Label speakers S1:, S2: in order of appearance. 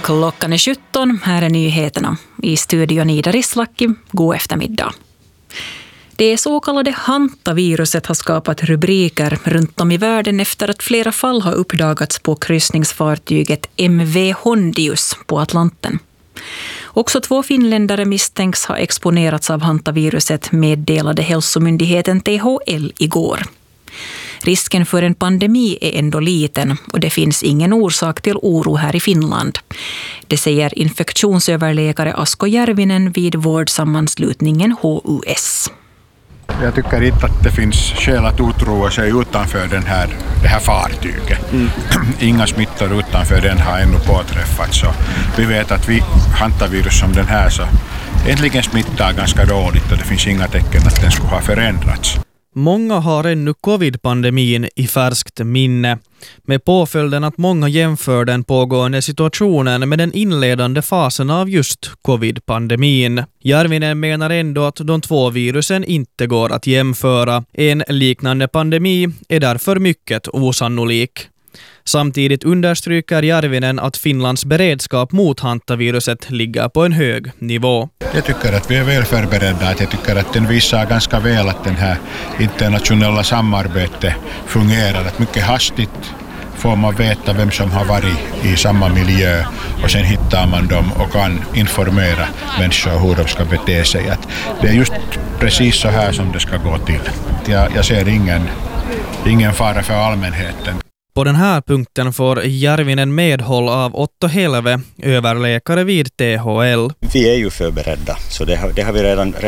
S1: Klockan är 17, här är nyheterna. I studion Ida Rislaki, god eftermiddag. Det så kallade hantaviruset har skapat rubriker runt om i världen efter att flera fall har uppdagats på kryssningsfartyget MV Hondius på Atlanten. Också 2 finländare misstänks ha exponerats av hantaviruset, meddelade hälsomyndigheten THL igår. Risken för en pandemi är ändå liten och det finns ingen orsak till oro här i Finland. Det säger infektionsöverläkare Asko Järvinen vid vårdsammanslutningen HUS.
S2: Jag tycker inte att det finns skäl att otroa sig utanför det här fartyget. Inga smittor utanför den har ännu påträffats. Så vi vet att hantavirus som den här så äntligen smittar ganska dåligt och det finns inga tecken att den skulle ha förändrats.
S3: Många har ännu covid-pandemin i färskt minne, med påföljden att många jämför den pågående situationen med den inledande fasen av just covid-pandemin. Järvinen menar ändå att de 2 virusen inte går att jämföra. En liknande pandemi är därför mycket osannolik. Samtidigt understryker Järvinen att Finlands beredskap mot hantaviruset ligger på en hög nivå.
S2: Jag tycker att vi är väl förberedda. Jag tycker att den visar ganska väl att den här internationella samarbetet fungerar. Att mycket hastigt får man veta vem som har varit i samma miljö och sen hittar man dem och kan informera människor hur de ska bete sig. Att det är just precis så här som det ska gå till. Jag ser ingen fara för allmänheten.
S3: På den här punkten får Järvinen medhåll av Otto Helve, överläkare vid THL.
S4: Vi är ju förberedda, så det har vi redan